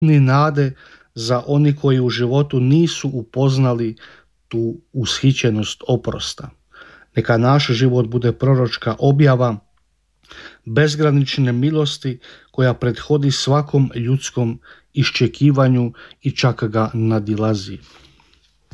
ni nade za oni koji u životu nisu upoznali tu ushićenost oprosta. Neka naš život bude proročka objava bezgranične milosti koja prethodi svakom ljudskom iščekivanju i čak ga nadilazi.